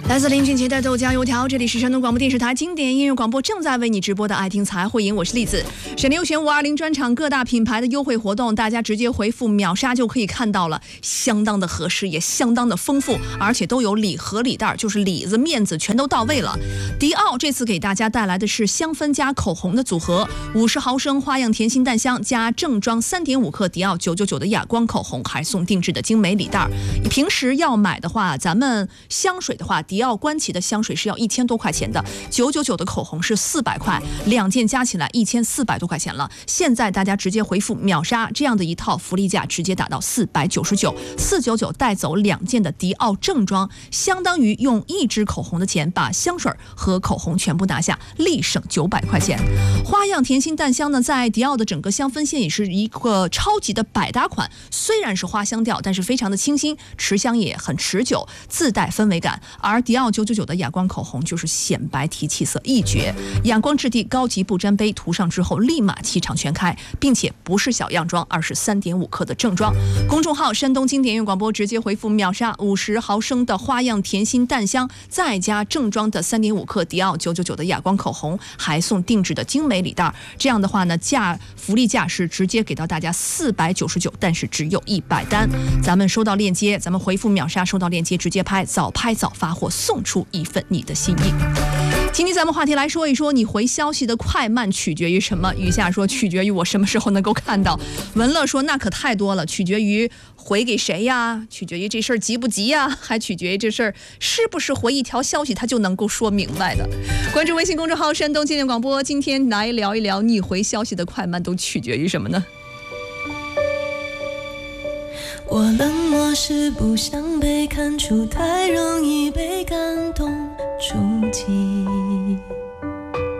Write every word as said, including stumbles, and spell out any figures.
来自林俊杰的豆浆油条，这里是山东广播电视台经典音乐广播正在为你直播的爱听才会赢，我是栗子。沈六选五二零专场各大品牌的优惠活动，大家直接回复秒杀就可以看到了，相当的合适，也相当的丰富，而且都有礼盒礼袋，就是里子面子全都到位了。迪奥这次给大家带来的是香氛加口红的组合，五十毫升花样甜心淡香加正装三点五克迪奥九九九的哑光口红，还送定制的精美礼袋。你平时要买的话，咱们香水的话，迪奥官旗的香水是要一千多块钱的，九九九的口红是四百块，两件加起来一千四百多块钱了。现在大家直接回复秒杀，这样的一套福利价直接打到四百九十九，四九九带走两件的迪奥正装，相当于用一支口红的钱把香水和口红全部拿下，立省九百块钱。花样甜心淡香呢，在迪奥的整个香氛线也是一个超级的百搭款，虽然是花香调，但是非常的清新，持香也很持久，自带氛围感。而迪奥九九九的哑光口红就是显白提气色一绝，哑光质地高级不沾杯，涂上之后立马气场全开，并且不是小样装，而是三点五克的正装。公众号山东经典音乐广播直接回复秒杀，五十毫升的花样甜心淡香，再加正装的三点五克迪奥九九九的哑光口红，还送定制的精美礼袋。这样的话呢，价福利价是直接给到大家四百九十九，但是只有一百单。咱们收到链接，咱们回复秒杀，收到链接直接拍，早拍早发货，送出一份你的心意。今天咱们话题来说一说，你回消息的快慢取决于什么？雨夏说取决于我什么时候能够看到。文乐说那可太多了，取决于回给谁呀，取决于这事儿急不急呀，还取决于这事儿是不是回一条消息他就能够说明白的。关注微信公众号山东经典广播，今天来聊一聊你回消息的快慢都取决于什么呢？ 我冷漠是不想被看出，太容易被感动触及。